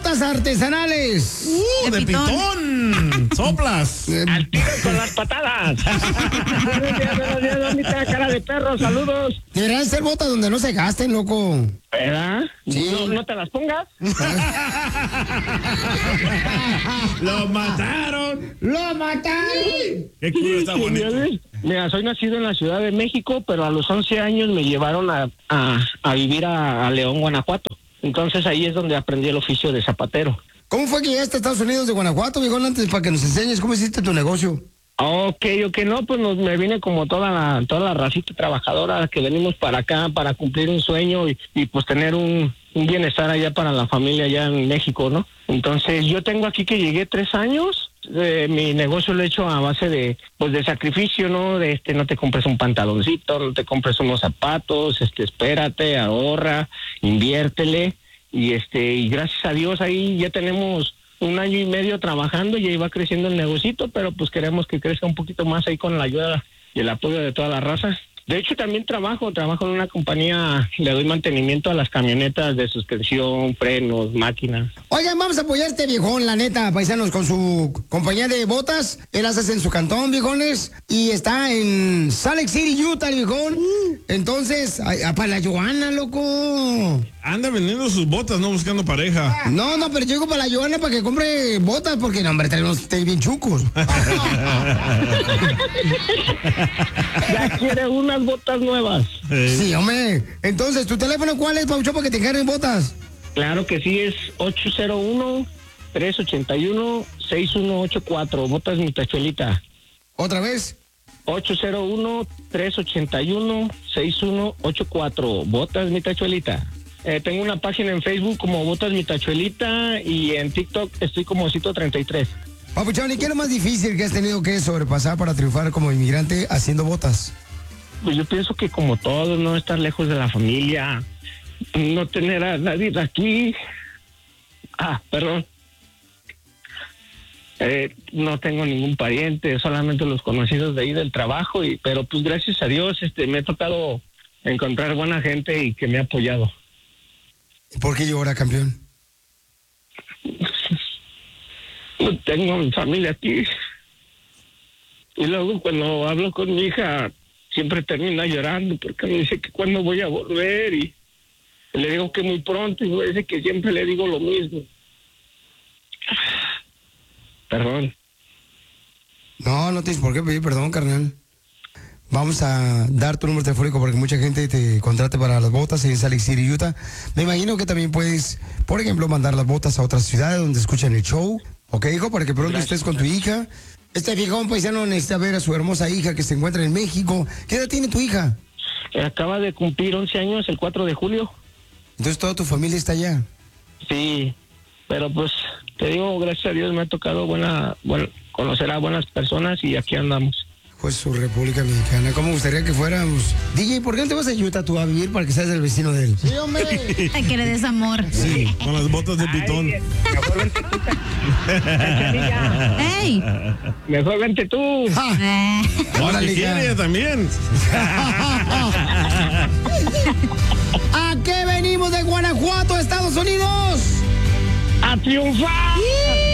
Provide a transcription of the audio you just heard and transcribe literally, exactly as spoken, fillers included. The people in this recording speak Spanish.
botas artesanales. Uh, de, de pitón. pitón. Soplas. Al tiro con las patadas. Buenos días, buenos días, ¿dónde está cara de perro? Saludos. Deberían ser botas donde no se gasten, loco. ¿Verdad? Sí. No, no te las pongas. ¡Lo mataron! ¡Lo mataron! ¡Qué culo está bonito! Mira, soy nacido en la Ciudad de México, pero a los once años me llevaron a, a, a vivir a, a León, Guanajuato. Entonces ahí es donde aprendí el oficio de zapatero. ¿Cómo fue que llegaste a Estados Unidos de Guanajuato, viejón, antes para que nos enseñes cómo hiciste tu negocio? Ok, ok, no, pues nos, me vine como toda la, toda la racita trabajadora que venimos para acá para cumplir un sueño y, y pues tener un, un bienestar allá para la familia allá en México, ¿no? Entonces yo tengo aquí que llegué tres años, eh, mi negocio lo he hecho a base de, pues de sacrificio, ¿no? De este, no te compres un pantaloncito, no te compres unos zapatos, este, espérate, ahorra, inviértele y este, y gracias a Dios ahí ya tenemos un año y medio trabajando y ahí va creciendo el negocito, pero pues queremos que crezca un poquito más ahí con la ayuda y el apoyo de toda la raza. De hecho, también trabajo, trabajo en una compañía, le doy mantenimiento a las camionetas de suspensión, frenos, máquinas. Oigan, vamos a apoyar a este viejón, la neta, paisanos, con su compañía de botas. Él las hace en su cantón, viejones, y está en Salt Lake City, Utah, el viejón. Entonces, a, a para la Johanna, loco. Anda vendiendo sus botas, no buscando pareja. No, no, pero yo digo para la Johanna para que compre botas, porque, no, hombre, tenemos ustedes bien chucos. Ya quiere unas botas nuevas. Sí, hombre. Entonces, ¿tu teléfono cuál es, Paucho, para que te carguen botas? Claro que sí, es ocho cero uno, tres ocho uno, seis uno ocho cuatro. Botas mi tachuelita. ¿Otra vez? ocho cero uno, tres ocho uno, seis uno ocho cuatro. Botas mi tachuelita. Eh, tengo una página en Facebook como Botas mi tachuelita y en TikTok estoy como Cito treinta y tres. Papuchón, ¿y qué es lo más difícil que has tenido que sobrepasar para triunfar como inmigrante haciendo botas? Pues yo pienso que como todos, no estar lejos de la familia, no tener a nadie aquí. Ah, perdón. Eh, no tengo ningún pariente, solamente los conocidos de ahí del trabajo, y pero pues gracias a Dios este me ha tocado encontrar buena gente y que me ha apoyado. ¿Por qué llora, campeón? No tengo mi familia aquí. Y luego cuando hablo con mi hija, siempre termina llorando porque me dice que cuándo voy a volver y le digo que muy pronto y me dice que siempre le digo lo mismo. Perdón. No, no tienes por qué pedir perdón, carnal. Vamos a dar tu número telefónico para que mucha gente te contrate para las botas en Salt Lake City, Utah. Me imagino que también puedes, por ejemplo, mandar las botas a otras ciudades donde escuchan el show. ¿Ok, hijo? Para que pronto Gracias. estés con tu hija. Este viejón paisano necesita ver a su hermosa hija que se encuentra en México. ¿Qué edad tiene tu hija? Acaba de cumplir once años el cuatro de julio. Entonces toda tu familia está allá. Sí, pero pues te digo, gracias a Dios me ha tocado buena, bueno, conocer a buenas personas y aquí andamos. Pues su República Mexicana. ¿Cómo me gustaría que fuéramos? D J, ¿por qué no te vas a Utah tú a vivir para que seas el vecino de él? Sí, hombre. Ay, que le des amor. Sí, con las botas de pitón. Ay, mejor vente tú. Cachanilla. ¡Ey! Mejor vente tú. Eh. Órale, quiere también. ¿A qué venimos de Guanajuato, Estados Unidos? ¡A triunfar!